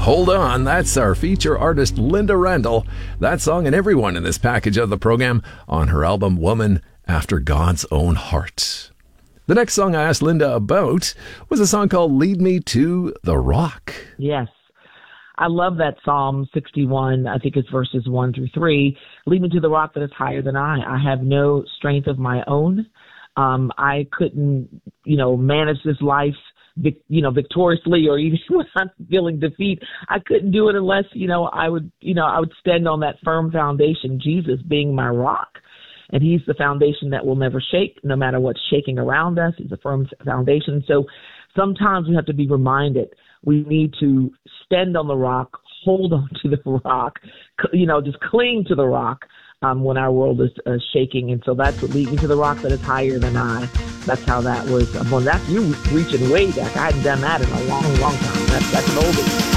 Hold On. That's our feature artist, Linda Randall. That song and everyone in this package of the program on her album, Woman After God's Own Heart. The next song I asked Linda about was a song called Lead Me to the Rock. Yes. I love that Psalm 61. I think it's verses 1 through 3. Lead me to the rock that is higher than I. I have no strength of my own. I couldn't, manage this life, victoriously, or even when I'm feeling defeat. I couldn't do it unless, I would stand on that firm foundation, Jesus being my rock. And he's the foundation that will never shake, no matter what's shaking around us. He's a firm foundation. So sometimes we have to be reminded we need to stand on the rock, hold on to the rock, just cling to the rock when our world is shaking. And so that's what leads me to the rock that is higher than I. That's how that was. That's you reaching way back. I hadn't done that in a long, long time. That's an oldie.